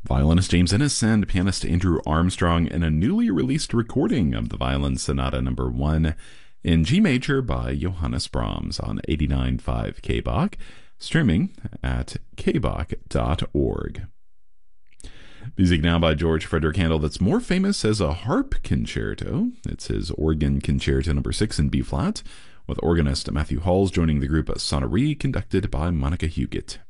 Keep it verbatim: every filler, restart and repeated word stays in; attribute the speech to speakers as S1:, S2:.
S1: Violinist James Innes and pianist Andrew Armstrong in a newly released recording of the Violin Sonata Number One in G major by Johannes Brahms on eighty-nine point five K B O C, streaming at k b o c dot org. Music now by George Frederick Handel that's more famous as a harp concerto. It's his Organ Concerto Number Six in B flat, with organist Matthew Halls joining the group Sonnerie, conducted by Monica Huguet.